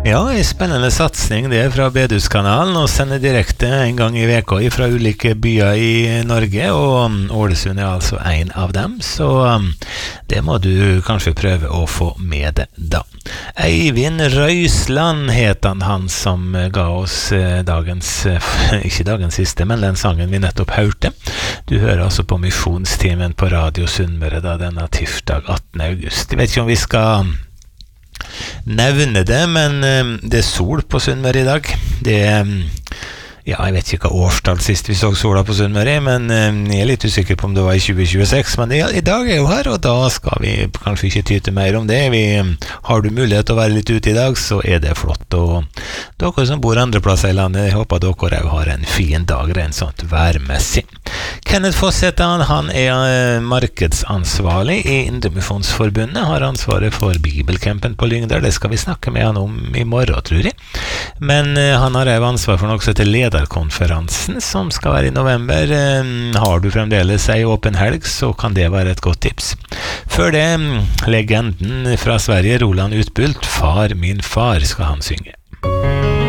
Ja, en spennende satsning det fra Bedhuskanalen, og sender direkte en gang i veka fra ulike byer i Norge, og Ålesund er altså en av dem, så det må du kanskje prøve å få med deg da. Eivind Røisland het han som ga oss ikke dagens siste, men den sangen vi nettopp hørte. Du hører altså på Misjonstimen på Radio Sunnmøre da denne tirsdag 18. august. Jeg vet ikke om vi skal nevne det, men det er sol på Sunnmøre i dag. Det ja, jeg vet ikke hva årstall sist vi så sola på Sunnmøre, men jeg er litt usikker på om det var i 2026, men i dag er jo her, og da skal vi kanskje ikke tyte mer om det. Har du mulighet til å være litt ute i dag, så er det flott, og dere som bor andre plasser i landet, jeg håper dere har en fin dag, rent sånt værmessig. Kenneth Fossetan, han er markedsansvarlig i Indremisjonsforbundet, har ansvaret for Bibelcampen på Lyngdal. Det skal vi snakke med han om i morgen, tror jeg. Men han har jo ansvar for noe som heter lederkonferansen, som skal være i november. Har du fremdeles en åpen helg, så kan det være et godt tips. Før det, legenden fra Sverige, Roland Utbult, Far min far, skal han synge.